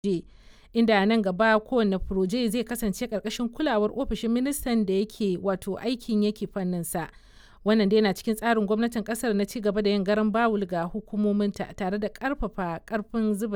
inda nan gaba kowane furoje zai kasance ƙarƙashin kulawar ofishin ministan da aikin yake fanninsa. Wannan dai yana cikin tsarin gwamnatin ƙasar na ci gaba da yin garan bawul ga hukumominta tare da ƙarfafa ƙarfin zuba